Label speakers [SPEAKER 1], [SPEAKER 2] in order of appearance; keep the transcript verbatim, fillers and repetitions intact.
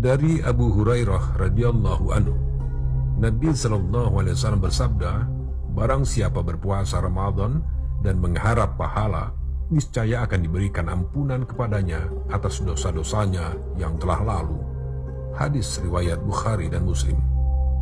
[SPEAKER 1] Dari Abu Hurairah radhiyallahu anhu, Nabi Shallallahu Alaihi Wasallam bersabda, barang siapa berpuasa Ramadan dan mengharap pahala, niscaya akan diberikan ampunan kepadanya atas dosa-dosanya yang telah lalu. Hadis riwayat Bukhari dan Muslim.